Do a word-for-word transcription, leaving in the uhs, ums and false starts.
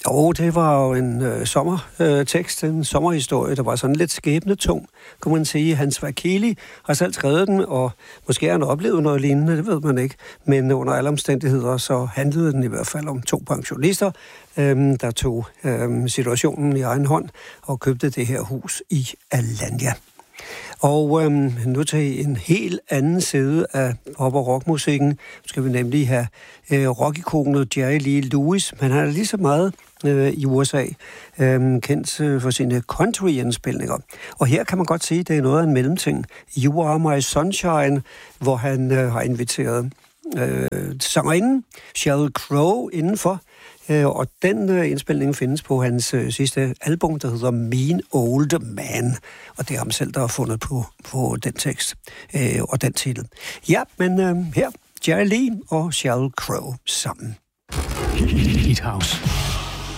Jo, det var jo en øh, sommertekst, øh, en sommerhistorie, der var sådan lidt skæbnetung, kunne man sige. Hans Vakili har selv skrevet den, og måske har han oplevet noget lignende, det ved man ikke. Men under alle omstændigheder, så handlede den i hvert fald om to pensionister, øh, der tog øh, situationen i egen hånd og købte det her hus i Alanya. Og øhm, nu til en helt anden side af pop- og rockmusikken. Nu skal vi nemlig have øh, rockikonet Jerry Lee Lewis, men han er lige så meget øh, i U S A øh, kendt øh, for sine country-indspilninger. Og her kan man godt sige, at det er noget af en mellemting. You Are My Sunshine, hvor han øh, har inviteret øh, sangerinden Sheryl Crow indenfor. Og den øh, indspilning findes på hans øh, sidste album, der hedder Mean Old Man. Og det er ham selv, der har fundet på, på den tekst øh, og den titel. Ja, men øh, her, Jerry Lee og Sheryl Crow sammen. Heat House.